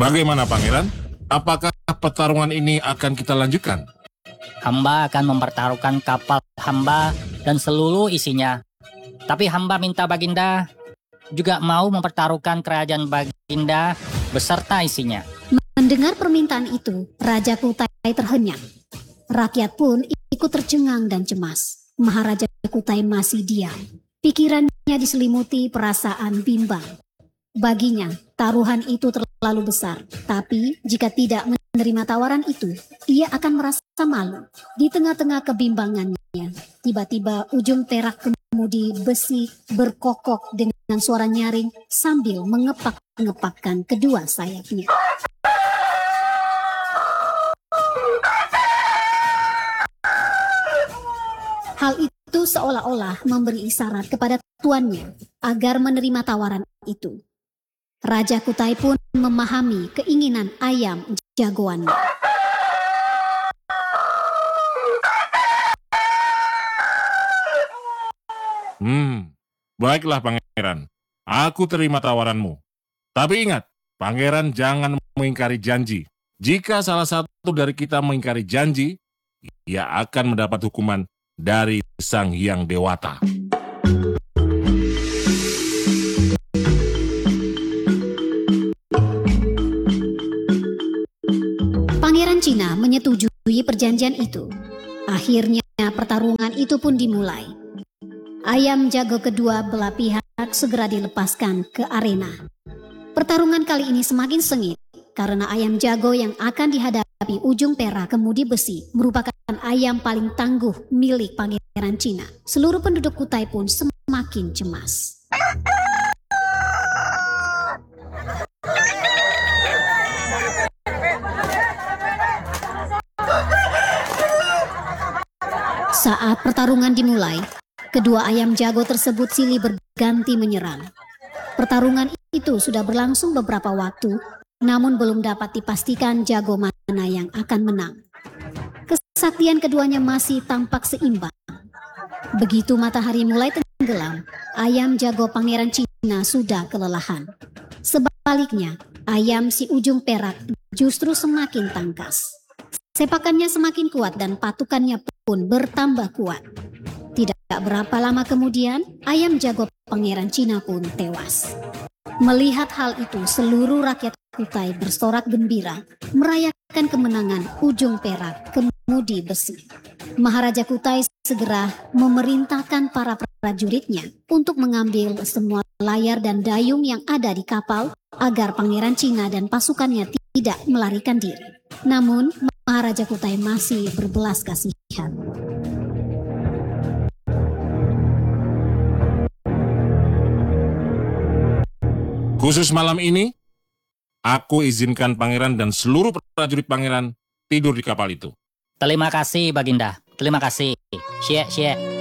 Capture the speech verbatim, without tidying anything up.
Bagaimana Pangeran? Apakah pertarungan ini akan kita lanjutkan? Hamba akan mempertaruhkan kapal hamba dan seluruh isinya. Tapi hamba minta Baginda juga mau mempertaruhkan kerajaan Baginda beserta isinya. Mendengar permintaan itu, Raja Kutai terhenyak. Rakyat pun ikut tercengang dan cemas. Maharaja Kutai masih diam. Pikirannya diselimuti perasaan bimbang. Baginya, taruhan itu terlalu besar. Tapi, jika tidak menerima tawaran itu, ia akan merasa malu. Di tengah-tengah kebimbangannya, tiba-tiba ujung perak kemudi besi berkokok dengan suara nyaring sambil mengepak-ngepakkan kedua sayapnya. Hal itu seolah-olah memberi isyarat kepada tuannya agar menerima tawaran itu. Raja Kutai pun memahami keinginan ayam jagoannya. Hmm, baiklah Pangeran. Aku terima tawaranmu. Tapi ingat, Pangeran jangan mengingkari janji. Jika salah satu dari kita mengingkari janji, ia akan mendapat hukuman dari Sang Hyang Dewata. Pangeran Cina menyetujui perjanjian itu. Akhirnya pertarungan itu pun dimulai. Ayam jago kedua belah pihak segera dilepaskan ke arena. Pertarungan kali ini semakin sengit karena ayam jago yang akan dihadapi ujung perak kemudi besi merupakan ayam paling tangguh milik Pangeran Cina. Seluruh penduduk Kutai pun semakin cemas. Saat pertarungan dimulai, kedua ayam jago tersebut silih berganti menyerang. Pertarungan itu sudah berlangsung beberapa waktu, namun belum dapat dipastikan jago mana yang akan menang. Kesaktian keduanya masih tampak seimbang. Begitu matahari mulai tenggelam, ayam jago Pangeran Cina sudah kelelahan. Sebaliknya, ayam si ujung perak justru semakin tangkas. Sepakannya semakin kuat dan patukannya pun bertambah kuat. Tidak berapa lama kemudian, ayam jago Pangeran Cina pun tewas. Melihat hal itu, seluruh rakyat Kutai bersorak gembira, merayakan kemenangan ujung perak kemudi besi. Maharaja Kutai segera memerintahkan para prajuritnya untuk mengambil semua layar dan dayung yang ada di kapal agar Pangeran Cina dan pasukannya tidak melarikan diri. Namun, Maharaja Kutai masih berbelas kasihan. Khusus malam ini, aku izinkan Pangeran dan seluruh prajurit Pangeran tidur di kapal itu. Terima kasih Baginda. Terima kasih. Xie, xie.